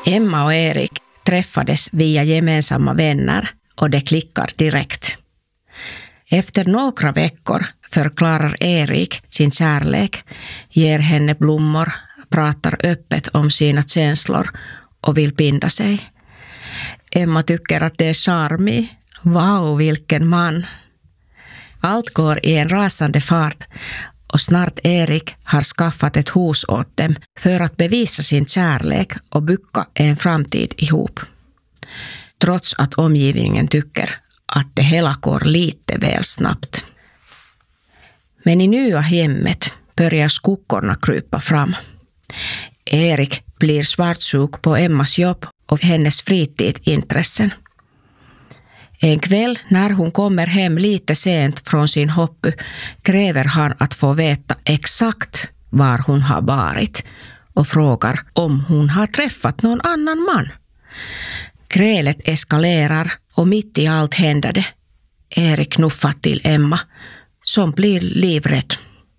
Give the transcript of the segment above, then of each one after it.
Emma och Erik träffades via gemensamma vänner och det klickar direkt. Efter några veckor förklarar Erik sin kärlek, ger henne blommor, pratar öppet om sina känslor och vill binda sig. Emma tycker att det är charmigt. Wow, vilken man! Allt går i en rasande fart och snart Erik har skaffat ett hus åt dem för att bevisa sin kärlek och bygga en framtid ihop. Trots att omgivningen tycker att det hela går lite väl snabbt. Men i nya hemmet börjar skuggorna krypa fram. Erik blir svartsjuk på Emmas jobb och hennes fritidintressen. En kväll när hon kommer hem lite sent från sin hobby kräver han att få veta exakt var hon har varit och frågar om hon har träffat någon annan man. Grälet eskalerar och mitt i allt händer det. Erik knuffar till Emma som blir livrädd.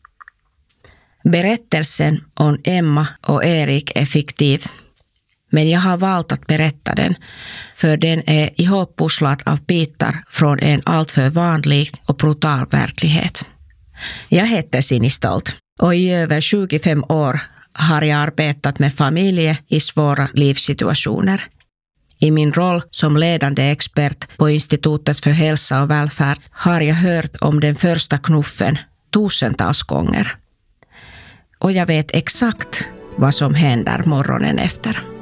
Berättelsen om Emma och Erik är fiktiv. Men jag har valt att berätta den för den är ihoppusslad av bitar från en alltför vanlig och brutal verklighet. Jag heter Sinistolt och i över 25 år har jag arbetat med familjer i svåra livssituationer. I min roll som ledande expert på Institutet för hälsa och välfärd har jag hört om den första knuffen tusentals gånger. Och jag vet exakt vad som händer morgonen efter.